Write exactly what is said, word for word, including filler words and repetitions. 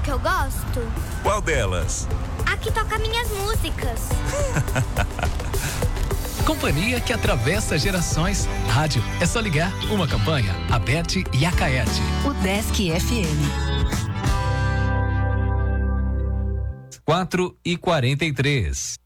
que eu gosto? Qual delas? A que toca minhas músicas. Companhia que atravessa gerações. Rádio, é só ligar. Uma campanha, Abete e Acaete. O Desk F M. quatro e quarenta e três.